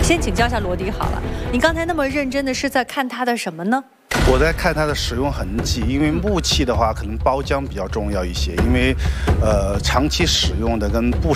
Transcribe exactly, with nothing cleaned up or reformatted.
先请教一下罗迪好了，你刚才那么认真的是在看它的什么呢？ 我在看它的使用痕迹，因为木器的话，可能包浆比较重要一些，因为呃长期使用的跟不